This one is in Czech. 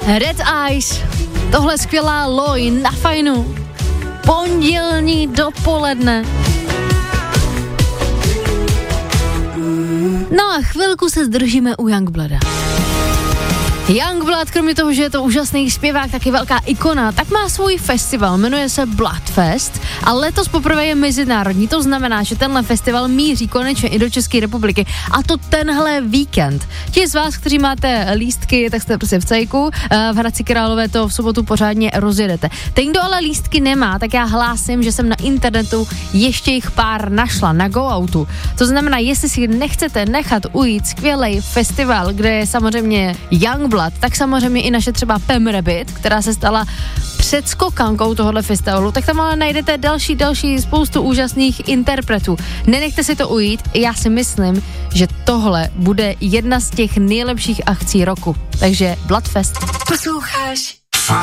Red Eyes, tohle skvělá Loj na Fajnu. Pondělní dopoledne. No a chvilku se zdržíme u Youngblooda. Youngblood, kromě toho, že je to úžasný zpěvák, taky velká ikona, tak má svůj festival, jmenuje se Bloodfest a letos poprvé je mezinárodní, to znamená, že tenhle festival míří konečně i do České republiky a to tenhle víkend. Ti z vás, kteří máte lístky, tak jste prostě v cejku, v Hradci Králové to v sobotu pořádně rozjedete. Ten, kdo ale lístky nemá, tak já hlásím, že jsem na internetu ještě jich pár našla na GoOutu. To znamená, jestli si nechcete nechat ujít skvělej festival, kde je samozřejmě Youngblood, tak samozřejmě i naše třeba Pam Rabbit, která se stala předskokankou tohohle festivalu, tak tam ale najdete další spoustu úžasných interpretů. Nenechte si to ujít, já si myslím, že tohle bude jedna z těch nejlepších akcí roku. Takže Bloodfest. Posloucháš